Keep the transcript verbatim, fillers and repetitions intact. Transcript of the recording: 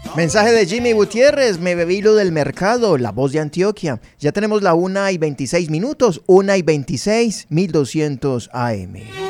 Mensaje de Jimmy Gutiérrez, me bebí lo del mercado, la voz de Antioquia. Ya tenemos la una y veintiséis minutos, una y veintiséis, mil doscientos A M.